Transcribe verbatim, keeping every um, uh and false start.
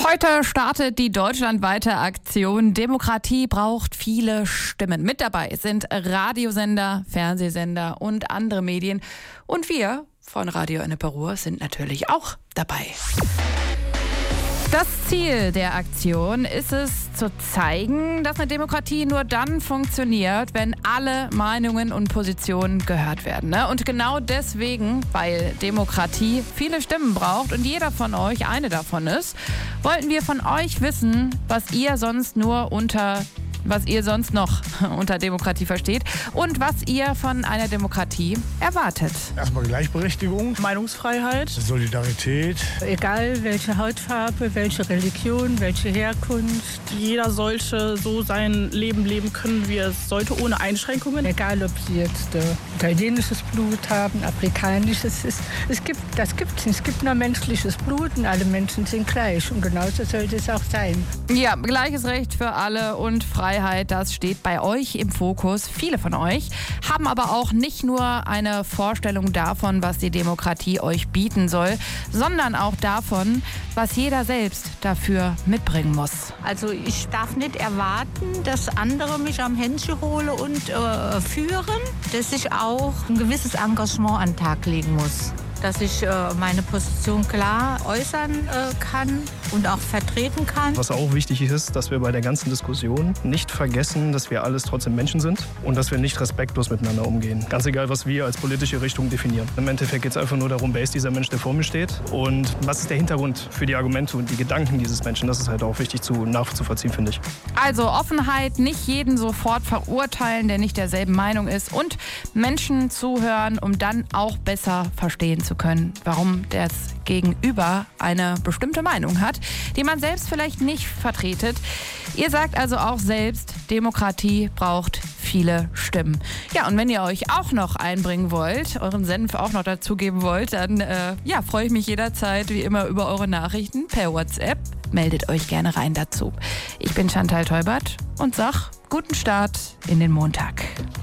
Heute startet die deutschlandweite Aktion Demokratie braucht viele Stimmen. Mit dabei sind Radiosender, Fernsehsender und andere Medien. Und wir von Radio Ennepe Ruhr sind natürlich auch dabei. Das Ziel der Aktion ist es, zu zeigen, dass eine Demokratie nur dann funktioniert, wenn alle Meinungen und Positionen gehört werden. Ne? Und genau deswegen, weil Demokratie viele Stimmen braucht und jeder von euch eine davon ist, wollten wir von euch wissen, was ihr sonst nur unter was ihr sonst noch unter Demokratie versteht und was ihr von einer Demokratie erwartet. Erstmal Gleichberechtigung, Meinungsfreiheit, Solidarität. Egal welche Hautfarbe, welche Religion, welche Herkunft. Jeder sollte so sein Leben leben können, wie er es sollte, ohne Einschränkungen. Egal, ob sie jetzt äh, italienisches Blut haben, afrikanisches. Es, es gibt, das gibt es nicht. Es gibt nur menschliches Blut und alle Menschen sind gleich. Und genauso sollte es auch sein. Ja, gleiches Recht für alle und Freiheit. Das steht bei euch im Fokus. Viele von euch haben aber auch nicht nur eine Vorstellung davon, was die Demokratie euch bieten soll, sondern auch davon, was jeder selbst dafür mitbringen muss. Also ich darf nicht erwarten, dass andere mich am Händchen holen und äh, führen, dass ich auch ein gewisses Engagement an den Tag legen muss. Dass ich äh, meine Position klar äußern äh, kann und auch vertreten kann. Was auch wichtig ist, dass wir bei der ganzen Diskussion nicht vergessen, dass wir alles trotzdem Menschen sind und dass wir nicht respektlos miteinander umgehen. Ganz egal, was wir als politische Richtung definieren. Im Endeffekt geht es einfach nur darum, wer ist dieser Mensch, der vor mir steht und was ist der Hintergrund für die Argumente und die Gedanken dieses Menschen. Das ist halt auch wichtig zu nachzuvollziehen, finde ich. Also Offenheit, nicht jeden sofort verurteilen, der nicht derselben Meinung ist und Menschen zuhören, um dann auch besser verstehen zu können, warum das Gegenüber eine bestimmte Meinung hat, die man selbst vielleicht nicht vertretet. Ihr sagt also auch selbst, Demokratie braucht viele Stimmen. Ja, und wenn ihr euch auch noch einbringen wollt, euren Senf auch noch dazugeben wollt, dann äh, ja, freue ich mich jederzeit wie immer über eure Nachrichten per WhatsApp. Meldet euch gerne rein dazu. Ich bin Chantal Teubert und sag guten Start in den Montag.